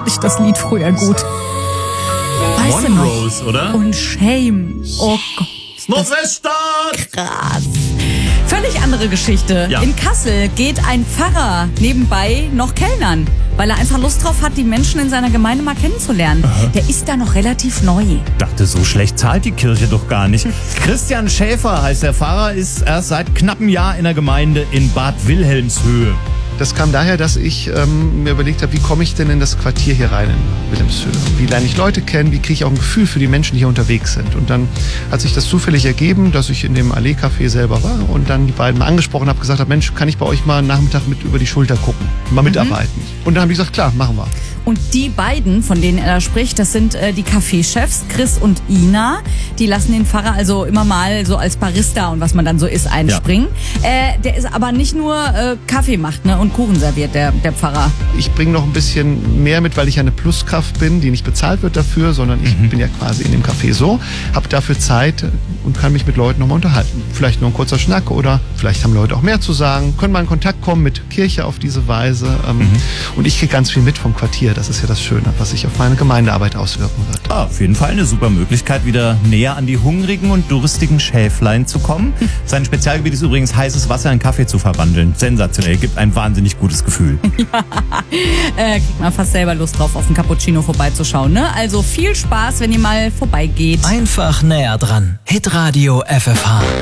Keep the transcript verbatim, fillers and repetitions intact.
fand ich das Lied früher gut. Weißt du noch? Monrose, oder? Und Shame. Oh Gott. Nordweststadt! Krass. Völlig andere Geschichte. Ja. In Kassel geht ein Pfarrer nebenbei noch kellnern, weil er einfach Lust drauf hat, die Menschen in seiner Gemeinde mal kennenzulernen. Aha. Der ist da noch relativ neu. Dachte, so schlecht zahlt die Kirche doch gar nicht. Christian Schäfer heißt der Pfarrer, ist erst seit knappem Jahr in der Gemeinde in Bad Wilhelmshöhe. Das kam daher, dass ich ähm, mir überlegt habe, wie komme ich denn in das Quartier hier rein in Wilhelmshöhe? Wie lerne ich Leute kennen? Wie kriege ich auch ein Gefühl für die Menschen, die hier unterwegs sind? Und dann hat sich das zufällig ergeben, dass ich in dem Allee-Café selber war und dann die beiden mal angesprochen habe, gesagt habe, Mensch, kann ich bei euch mal einen Nachmittag mit über die Schulter gucken, mal mitarbeiten? Mhm. Und dann habe ich gesagt, klar, machen wir. Und die beiden, von denen er da spricht, das sind äh, die Café-Chefs, Chris und Ina. Die lassen den Pfarrer also immer mal so als Barista und was man dann so ist einspringen. Ja. Äh, der ist aber nicht nur äh, Kaffee macht, ne, und Kuchen serviert, der, der Pfarrer. Ich bringe noch ein bisschen mehr mit, weil ich eine Pluskraft bin, die nicht bezahlt wird dafür, sondern ich mhm. bin ja quasi in dem Café so, habe dafür Zeit und kann mich mit Leuten nochmal unterhalten. Vielleicht nur ein kurzer Schnack oder vielleicht haben Leute auch mehr zu sagen, können mal in Kontakt kommen mit Kirche auf diese Weise. Ähm, mhm. Und ich kriege ganz viel mit vom Quartier. Das ist ja das Schöne, was sich auf meine Gemeindearbeit auswirken wird. Ah, auf jeden Fall eine super Möglichkeit, wieder näher an die hungrigen und durstigen Schäflein zu kommen. Sein Spezialgebiet ist übrigens, heißes Wasser in Kaffee zu verwandeln. Sensationell, gibt ein wahnsinnig gutes Gefühl. Ja, äh, kriegt man fast selber Lust drauf, auf den Cappuccino vorbeizuschauen, ne? Also viel Spaß, wenn ihr mal vorbeigeht. Einfach näher dran. Hitradio F F H.